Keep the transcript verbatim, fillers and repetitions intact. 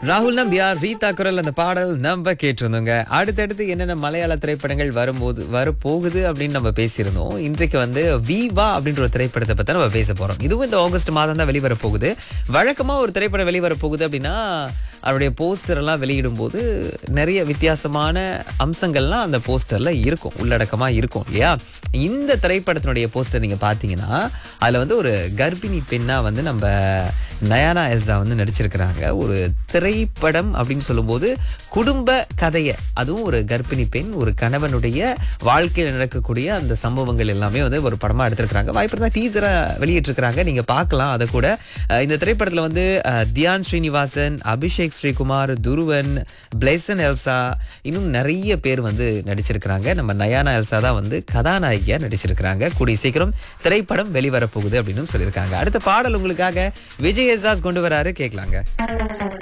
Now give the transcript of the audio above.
ராகுல் நம்பியார் ரீதா குரல் அந்த பாடல் நம்ம கேட்டிருந்தோங்க. அடுத்தடுத்து என்னென்ன மலையாள திரைப்படங்கள் வரும்போது வரப்போகுது அப்படின்னு நம்ம பேசியிருந்தோம். இன்றைக்கு வந்து வீவா அப்படின்ற ஒரு திரைப்படத்தை பத்தி நம்ம பேச போறோம். இதுவும் இந்த ஆகஸ்ட் மாதம் தான் வெளிவர போகுது. வழக்கமா ஒரு திரைப்படம் வெளிவர போகுது அப்படின்னா அவருடைய போஸ்டர் எல்லாம் வெளியிடும் போது நிறைய வித்தியாசமான அம்சங்கள்லாம் அந்த போஸ்டர்ல இருக்கும், உள்ளடக்கமா இருக்கும் இல்லையா? இந்த திரைப்படத்தினுடைய போஸ்டர் நீங்க பாத்தீங்கன்னா அதுல வந்து ஒரு கர்ப்பிணி பெண்ணா வந்து நம்ம நயானா எல்சா வந்து நடிச்சிருக்கிறாங்க. ஒரு திரைப்படம் அப்படின்னு சொல்லும்போது குடும்ப கதையை, அதுவும் ஒரு கர்ப்பிணி பெண் ஒரு கணவனுடைய வாழ்க்கையில் நடக்கக்கூடிய அந்த சம்பவங்கள் எல்லாமே வந்து ஒரு படமா எடுத்திருக்கிறாங்க. வாய்ப்பு இருந்தா டீசரா வெளியிட்டிருக்கிறாங்க, நீங்க பார்க்கலாம். அதை கூட இந்த திரைப்படத்துல வந்து தியான் ஸ்ரீனிவாசன், அபிஷேக் ஸ்ரீகுமார், துருவன், பிளேசன் எல்சா, இன்னும் நிறைய பேர் வந்து நடிச்சிருக்கிறாங்க. நம்ம நயானா எல்சா தான் வந்து கதாநாயகியா நடிச்சிருக்கிறாங்க. கூடிய சீக்கிரம் திரைப்படம் வெளிவர போகுது அப்படின்னு சொல்லியிருக்காங்க. அடுத்த பாடல் உங்களுக்காக விஜய் எசாஸ் கொண்டு வராரு, கேட்கலாங்க.